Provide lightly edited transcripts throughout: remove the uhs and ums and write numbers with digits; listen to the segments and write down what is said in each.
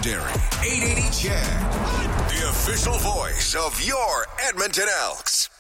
legendary 880 Chad, the official voice of your Edmonton Elks.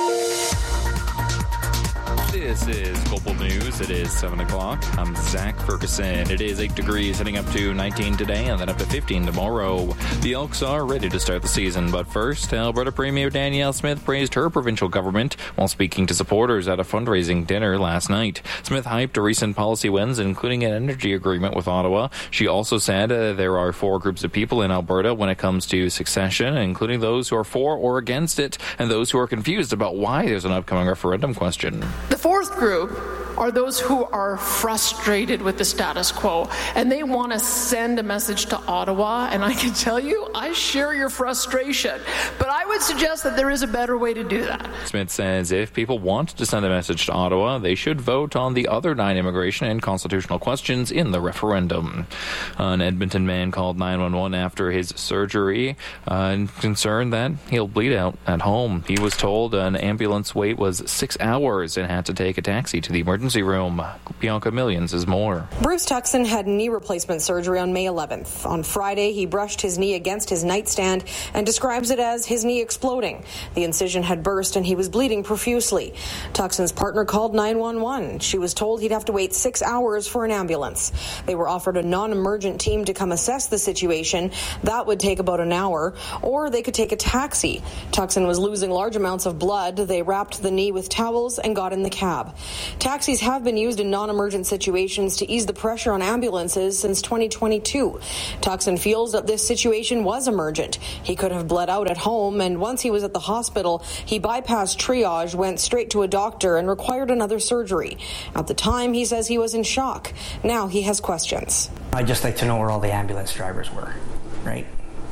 This is Global News. It is 7 o'clock. I'm Zach Ferguson. It is 8 degrees, heading up to 19 today and then up to 15 tomorrow. The Elks are ready to start the season, but first, Alberta Premier Danielle Smith praised her provincial government while speaking to supporters at a fundraising dinner last night. Smith hyped recent policy wins, including an energy agreement with Ottawa. She also said there are 4 groups of people in Alberta when it comes to succession, including those who are for or against it and those who are confused about why there's an upcoming referendum question. The fourth group are those who are frustrated with the status quo, and they want to send a message to Ottawa, and I can tell you, I share your frustration, but I would suggest that there is a better way to do that. Smith says if people want to send a message to Ottawa, they should vote on the other 9 immigration and constitutional questions in the referendum. An Edmonton man called 911 after his surgery, concerned that he'll bleed out at home. He was told an ambulance wait was 6 hours and had to take a taxi to the emergency room. Bianca Millions is more. Bruce Tuckson had knee replacement surgery on May 11th. On Friday, he brushed his knee against his nightstand and describes it as his knee exploding. The incision had burst and he was bleeding profusely. Tuckson's partner called 911. She was told he'd have to wait 6 hours for an ambulance. They were offered a non-emergent team to come assess the situation. That would take about an hour, or they could take a taxi. Tuckson was losing large amounts of blood. They wrapped the knee with towels and got in the cab. Taxis have been used in non-emergent situations to ease the pressure on ambulances since 2022. Tuckson feels that this situation was emergent. He could have bled out at home, and once he was at the hospital, he bypassed triage, went straight to a doctor, and required another surgery. At the time, he says he was in shock. Now he has questions. I'd just like to know where all the ambulance drivers were, right?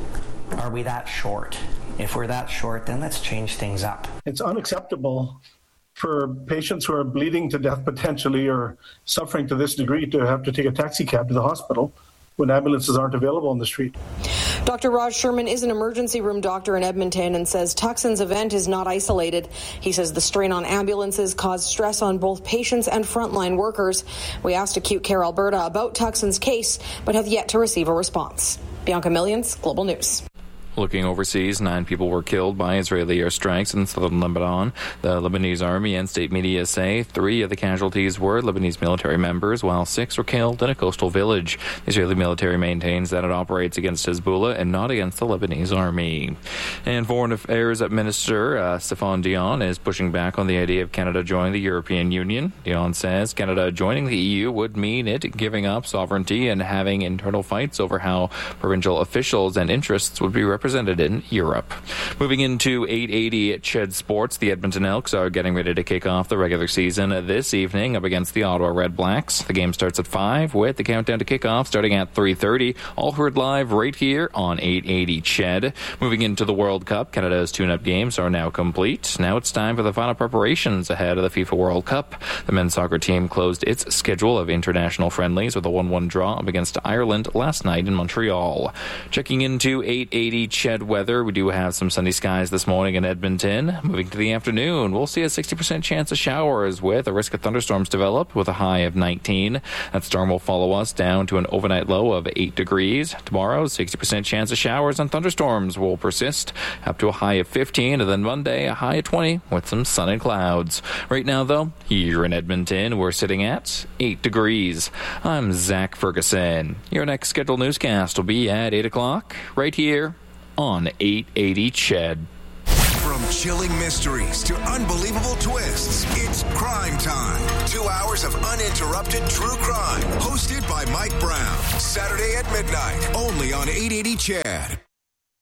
Are we that short? If we're that short, then let's change things up. It's unacceptable for patients who are bleeding to death potentially or suffering to this degree to have to take a taxi cab to the hospital when ambulances aren't available on the street. Dr. Raj Sherman is an emergency room doctor in Edmonton and says Tuckson's event is not isolated. He says the strain on ambulances caused stress on both patients and frontline workers. We asked Acute Care Alberta about Tuckson's case, but have yet to receive a response. Bianca Millions, Global News. Looking overseas, 9 people were killed by Israeli airstrikes in southern Lebanon. The Lebanese army and state media say 3 of the casualties were Lebanese military members, while 6 were killed in a coastal village. The Israeli military maintains that it operates against Hezbollah and not against the Lebanese army. And Foreign Affairs Minister Stéphane Dion is pushing back on the idea of Canada joining the European Union. Dion says Canada joining the EU would mean it giving up sovereignty and having internal fights over how provincial officials and interests would be represented in Europe. Moving into 880 at Ched Sports, the Edmonton Elks are getting ready to kick off the regular season this evening up against the Ottawa Red Blacks. The game starts at 5 with the countdown to kickoff starting at 3:30. All heard live right here on 880 Ched. Moving into the World Cup, Canada's tune-up games are now complete. Now it's time for the final preparations ahead of the FIFA World Cup. The men's soccer team closed its schedule of international friendlies with a 1-1 draw up against Ireland last night in Montreal. Checking into 880 Ched weather, we do have some sunny skies this morning in Edmonton. Moving to the afternoon, we'll see a 60% chance of showers with a risk of thunderstorms develop with a high of 19. That storm will follow us down to an overnight low of 8 degrees. Tomorrow, 60% chance of showers and thunderstorms will persist up to a high of 15, and then Monday, a high of 20 with some sun and clouds. Right now, though, here in Edmonton, we're sitting at 8 degrees. I'm Zach Ferguson. Your next scheduled newscast will be at 8 o'clock right here on 880 Ched. From chilling mysteries to unbelievable twists, it's Crime Time. 2 hours of uninterrupted true crime. Hosted by Mike Brown. Saturday at midnight, only on 880 Ched.